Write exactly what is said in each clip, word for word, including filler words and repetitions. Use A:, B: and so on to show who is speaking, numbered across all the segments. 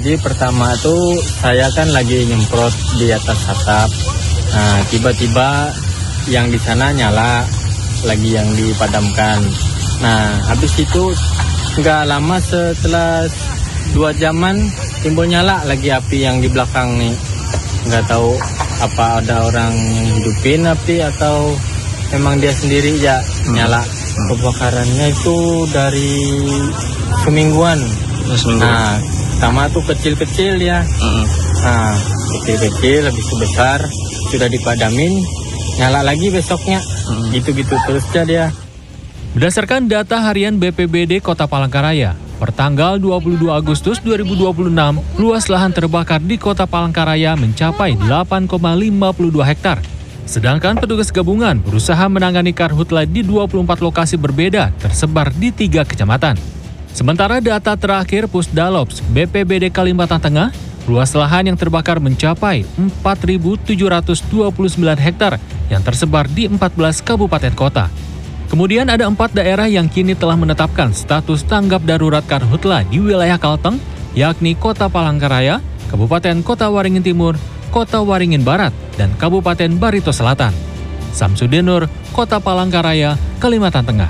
A: Jadi pertama tuh saya kan lagi nyemprot di atas atap. Nah, tiba-tiba yang di sana nyala, lagi yang dipadamkan. Nah, habis itu nggak lama setelah dua jaman timbul nyala lagi api yang di belakang nih. Nggak tahu apa ada orang yang hidupin api atau memang dia sendiri ya nyala. Kebakarannya itu dari semingguan. Nah, pertama tuh kecil-kecil ya. Nah, kecil-kecil habis itu besar, sudah dipadamin, nyala lagi besoknya. Gitu-gitu terusnya dia.
B: Berdasarkan data harian B P B D Kota Palangkaraya, pertanggal dua puluh dua Agustus dua ribu dua puluh enam, luas lahan terbakar di Kota Palangkaraya mencapai delapan koma lima dua hektar. Sedangkan petugas gabungan berusaha menangani karhutla di dua puluh empat lokasi berbeda tersebar di tiga kecamatan. Sementara data terakhir Pusdalops B P B D Kalimantan Tengah, luas lahan yang terbakar mencapai empat ribu tujuh ratus dua puluh sembilan hektar yang tersebar di empat belas kabupaten kota. Kemudian ada empat daerah yang kini telah menetapkan status tanggap darurat karhutla di wilayah Kalteng, yakni Kota Palangkaraya, Kabupaten Kota Waringin Timur, Kota Waringin Barat, dan Kabupaten Barito Selatan. Samsudin Nur, Kota Palangkaraya, Kalimantan Tengah.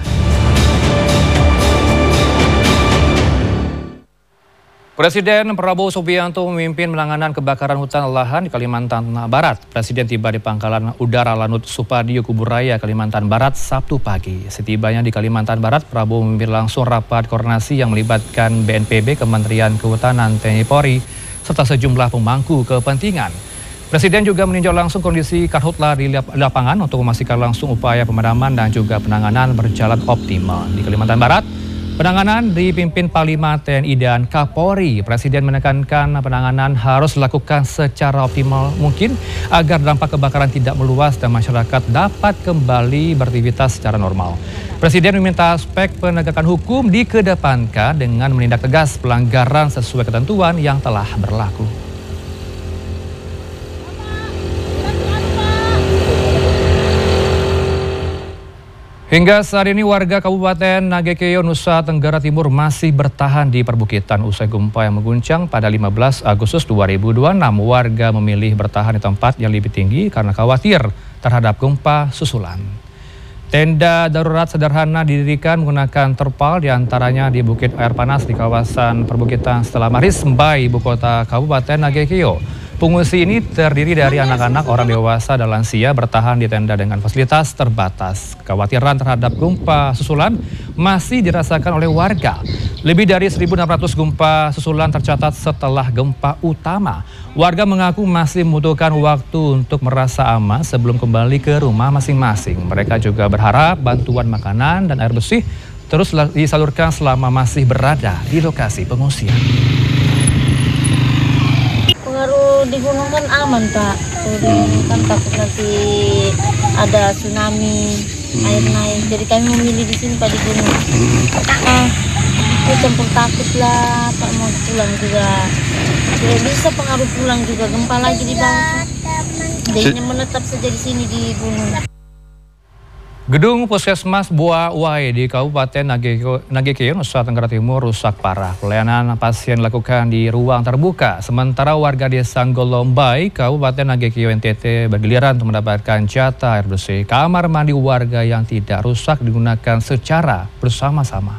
C: Presiden Prabowo Subianto memimpin penanganan kebakaran hutan lahan di Kalimantan Barat. Presiden tiba di Pangkalan Udara Lanut Supadio Kuburaya, Kalimantan Barat, Sabtu pagi. Setibanya di Kalimantan Barat, Prabowo memimpin langsung rapat koordinasi yang melibatkan B N P B, Kementerian Kehutanan, T N I Polri, serta sejumlah pemangku kepentingan. Presiden juga meninjau langsung kondisi karhutla di lapangan untuk memastikan langsung upaya pemadaman dan juga penanganan berjalan optimal. Di Kalimantan Barat, penanganan dipimpin Panglima T N I dan Kapolri. Presiden menekankan penanganan harus dilakukan secara optimal mungkin agar dampak kebakaran tidak meluas dan masyarakat dapat kembali beraktivitas secara normal. Presiden meminta aspek penegakan hukum dikedepankan dengan menindak tegas pelanggaran sesuai ketentuan yang telah berlaku. Hingga saat ini warga Kabupaten Nagekeo, Nusa Tenggara Timur masih bertahan di perbukitan usai gempa yang mengguncang pada lima belas Agustus dua ribu dua puluh enam. Warga memilih bertahan di tempat yang lebih tinggi karena khawatir terhadap gempa susulan. Tenda darurat sederhana didirikan menggunakan terpal, diantaranya di Bukit Air Panas di kawasan perbukitan Stella Maris, Mbai, ibu kota Kabupaten Nagekeo. Pengungsi ini terdiri dari anak-anak, orang dewasa, dan lansia bertahan di tenda dengan fasilitas terbatas. Kekhawatiran terhadap gempa susulan masih dirasakan oleh warga. Lebih dari seribu enam ratus gempa susulan tercatat setelah gempa utama. Warga mengaku masih membutuhkan waktu untuk merasa aman sebelum kembali ke rumah masing-masing. Mereka juga berharap bantuan makanan dan air bersih terus disalurkan selama masih berada di lokasi pengungsian.
D: Pengaruh di gunung kan aman, Pak. Jadi kan takut nanti ada tsunami, air naik. Jadi kami memilih di sini, Pak, di gunung. Ah, itu campur takut lah, Pak, mau pulang juga. Tidak bisa pengaruh pulang juga, gempa lagi di bawah. Jadi menetap saja di sini di gunung.
C: Gedung Puskesmas Bua Uai di Kabupaten Nagekeo, Nusa Tenggara Timur rusak parah. Pelayanan pasien dilakukan di ruang terbuka. Sementara warga desa Golombai, Kabupaten Nagekeo, N T T bergiliran untuk mendapatkan jatah air bersih. Kamar mandi warga yang tidak rusak digunakan secara bersama-sama.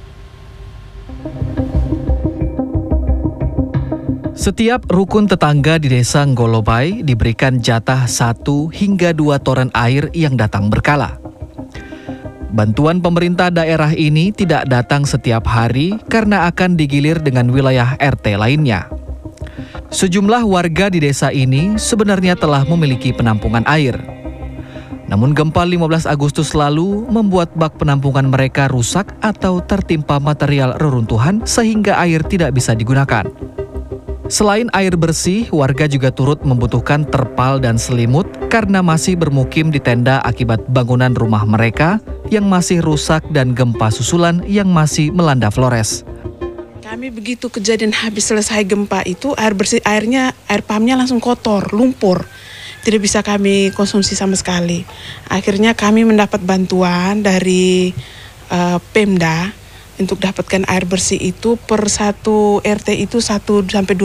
E: Setiap rukun tetangga di desa Golombai diberikan jatah satu hingga dua toren air yang datang berkala. Bantuan pemerintah daerah ini tidak datang setiap hari karena akan digilir dengan wilayah R T lainnya. Sejumlah warga di desa ini sebenarnya telah memiliki penampungan air. Namun gempa lima belas Agustus lalu membuat bak penampungan mereka rusak atau tertimpa material reruntuhan sehingga air tidak bisa digunakan. Selain air bersih, warga juga turut membutuhkan terpal dan selimut karena masih bermukim di tenda akibat bangunan rumah mereka yang masih rusak dan gempa susulan yang masih melanda Flores.
F: Kami begitu kejadian habis selesai gempa itu air bersih airnya air pumpnya langsung kotor, lumpur. Tidak bisa kami konsumsi sama sekali. Akhirnya kami mendapat bantuan dari uh, Pemda untuk dapatkan air bersih itu per satu R T itu satu sampai dua